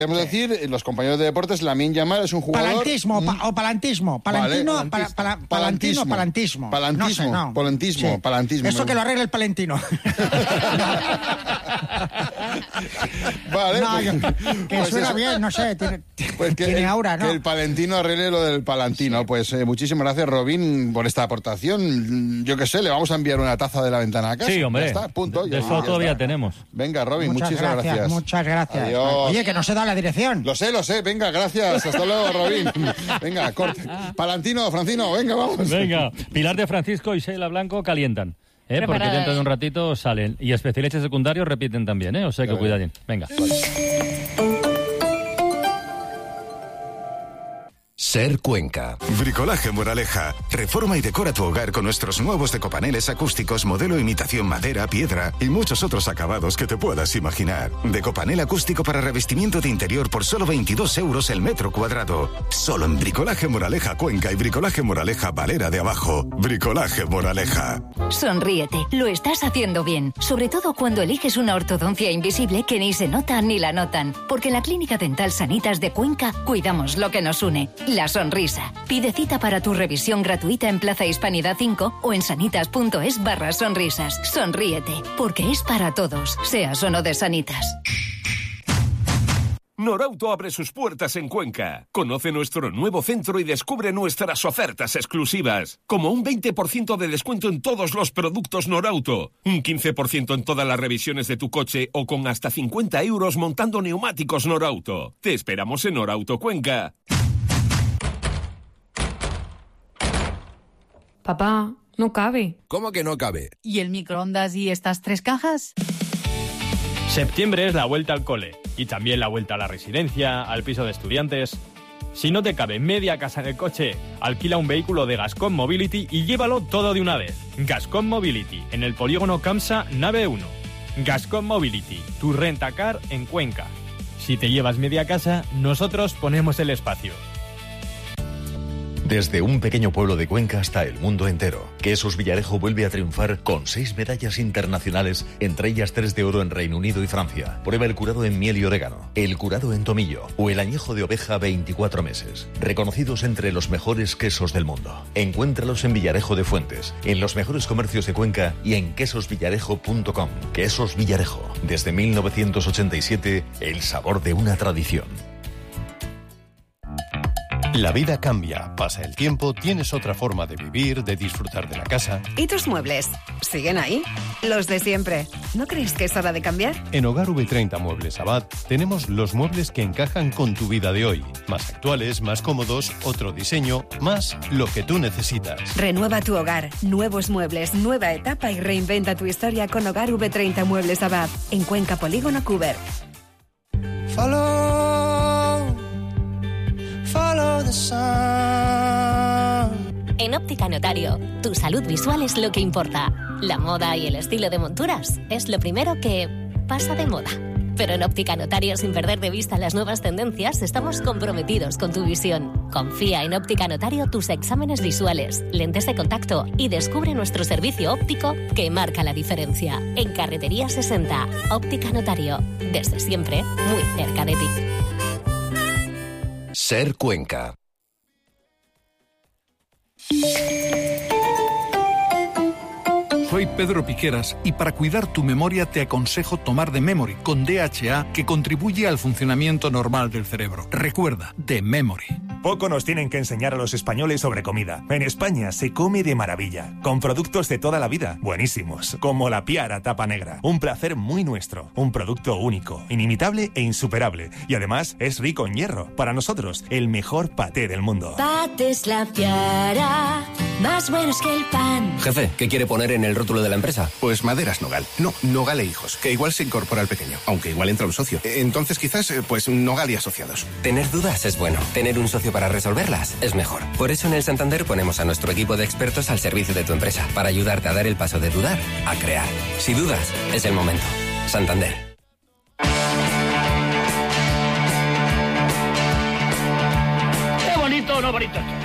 Queremos decir, los compañeros de deportes, Lamine Yamal es un jugador... Palantismo o palantismo. Palantino, vale, palantino, palantismo. Palantismo. Eso que lo arregle el palentino. Vale. No, que suena eso, bien, no sé. Tiene aura, ¿no? Que el palentino arregle lo del palantino. Sí. Pues muchísimas gracias, Robin, por esta aportación. Yo qué sé, le vamos a enviar una taza de la ventana a casa. Sí, hombre. Ya está, punto. De eso todavía tenemos. Venga, Robin, muchísimas gracias. Muchas gracias. Adiós. Oye, que no se da la dirección. Lo sé. Venga, gracias. Hasta luego, Robin. Venga, corte. Palantino, Francino, venga, vamos. Venga, Pilar de Francisco y Sheila Blanco calientan. Porque dentro de un ratito salen. Y especialistas secundarios repiten también, O sea que cuidadín. Venga. Ser Cuenca. Bricolaje Moraleja. Reforma y decora tu hogar con nuestros nuevos decopaneles acústicos, modelo imitación madera, piedra y muchos otros acabados que te puedas imaginar. Decopanel acústico para revestimiento de interior por solo 22 euros el metro cuadrado. Solo en Bricolaje Moraleja Cuenca y Bricolaje Moraleja Valera de Abajo. Bricolaje Moraleja. Sonríete, lo estás haciendo bien. Sobre todo cuando eliges una ortodoncia invisible que ni se nota ni la notan. Porque en la Clínica Dental Sanitas de Cuenca cuidamos lo que nos une. La sonrisa. Pide cita para tu revisión gratuita en Plaza Hispanidad 5 o en sanitas.es/sonrisas. Sonríete, porque es para todos, seas o no de Sanitas. Norauto abre sus puertas en Cuenca. Conoce nuestro nuevo centro y descubre nuestras ofertas exclusivas. Como un 20% de descuento en todos los productos Norauto. Un 15% en todas las revisiones de tu coche o con hasta 50 euros montando neumáticos Norauto. Te esperamos en Norauto Cuenca. Papá, no cabe. ¿Cómo que no cabe? ¿Y el microondas y estas 3 cajas? Septiembre es la vuelta al cole y también la vuelta a la residencia, al piso de estudiantes. Si no te cabe media casa en el coche, alquila un vehículo de Gascom Mobility y llévalo todo de una vez. Gascom Mobility, en el polígono Camsa, nave 1. Gascom Mobility, tu rentacar en Cuenca. Si te llevas media casa, nosotros ponemos el espacio. Desde un pequeño pueblo de Cuenca hasta el mundo entero, Quesos Villarejo vuelve a triunfar con 6 medallas internacionales, entre ellas 3 de oro en Reino Unido y Francia. Prueba el curado en miel y orégano, el curado en tomillo o el añejo de oveja 24 meses. Reconocidos entre los mejores quesos del mundo. Encuéntralos en Villarejo de Fuentes, en los mejores comercios de Cuenca y en quesosvillarejo.com. Quesos Villarejo, desde 1987, el sabor de una tradición. La vida cambia, pasa el tiempo, tienes otra forma de vivir, de disfrutar de la casa. ¿Y tus muebles? ¿Siguen ahí? Los de siempre. ¿No crees que es hora de cambiar? En Hogar V30 Muebles Abad tenemos los muebles que encajan con tu vida de hoy. Más actuales, más cómodos, otro diseño, más lo que tú necesitas. Renueva tu hogar, nuevos muebles, nueva etapa y reinventa tu historia con Hogar V30 Muebles Abad. En Cuenca, Polígono Cuber. En Óptica Notario, tu salud visual es lo que importa. La moda y el estilo de monturas es lo primero que pasa de moda. Pero en Óptica Notario, sin perder de vista las nuevas tendencias, estamos comprometidos con tu visión. Confía en Óptica Notario tus exámenes visuales, lentes de contacto y descubre nuestro servicio óptico que marca la diferencia. En Carretería 60, Óptica Notario. Desde siempre, muy cerca de ti. Ser Cuenca. Soy Pedro Piqueras y para cuidar tu memoria te aconsejo tomar The Memory con DHA que contribuye al funcionamiento normal del cerebro. Recuerda, The Memory. Poco nos tienen que enseñar a los españoles sobre comida. En España se come de maravilla, con productos de toda la vida, buenísimos, como la Piara Tapa Negra. Un placer muy nuestro, un producto único, inimitable e insuperable. Y además es rico en hierro. Para nosotros, el mejor paté del mundo. Patés La Piara, más buenos que el pan. Jefe, ¿qué quiere poner en el rótulo de la empresa? Pues Maderas Nogal. No, Nogal e Hijos, que igual se incorpora al pequeño, aunque igual entra un socio. Entonces quizás, pues Nogal y Asociados. Tener dudas es bueno. Tener un socio para resolverlas es mejor. Por eso en el Santander ponemos a nuestro equipo de expertos al servicio de tu empresa, para ayudarte a dar el paso de dudar a crear. Si dudas, es el momento. Santander. ¡Qué bonito, no bonito!